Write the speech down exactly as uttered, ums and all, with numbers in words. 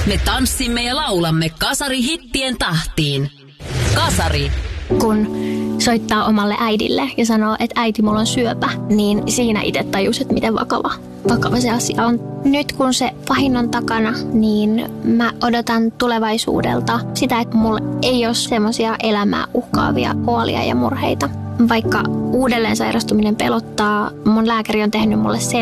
Me tanssimme ja laulamme Kasari-hittien tahtiin. Kasari. Kun soittaa omalle äidille ja sanoo, että äiti, mulla on syöpä, niin siinä itse tajus, että miten vakava, vakava se asia on. Nyt kun se pahin on takana, niin mä odotan tulevaisuudelta sitä, että mulla ei ole semmoisia elämää uhkaavia huolia ja murheita. Vaikka uudelleen sairastuminen pelottaa, mun lääkäri on tehnyt mulle sen,